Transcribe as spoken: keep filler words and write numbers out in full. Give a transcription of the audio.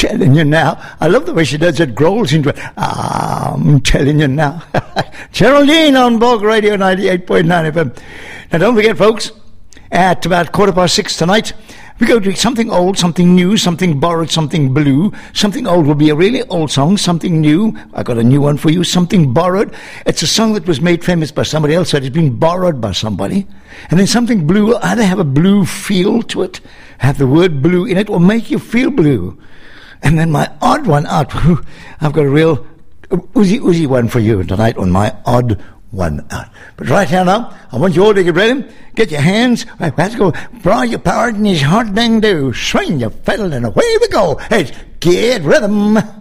telling you now. I love the way she does it, growls into it. I'm telling you now. Geraldine on Bog Radio ninety-eight point nine F M. Now don't forget, folks, at about quarter past six tonight, we go to something old, something new, something borrowed, something blue. Something old will be a really old song. Something new, I got a new one for you. Something borrowed. It's a song that was made famous by somebody else, so it's been borrowed by somebody. And then something blue will either have a blue feel to it, have the word blue in it, or make you feel blue. And then my odd one out. I've got a real oozy, oozy one for you tonight on my odd one out. But right here now, I want you all to get ready. Get your hands. Let's go. Draw your power in his hard dang do. Swing your fiddle and away we go. Hey, get rhythm.